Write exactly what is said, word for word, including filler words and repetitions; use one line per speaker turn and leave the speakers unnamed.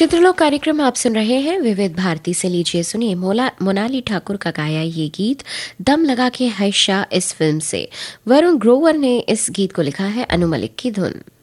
चित्रलोक कार्यक्रम आप सुन रहे हैं विविध भारती से। लीजिए सुनिए मोला मोनाली ठाकुर का गाया ये गीत दम लगा के है शाह इस फिल्म से। वरुण ग्रोवर ने इस गीत को लिखा है, अनु मलिक की धुन।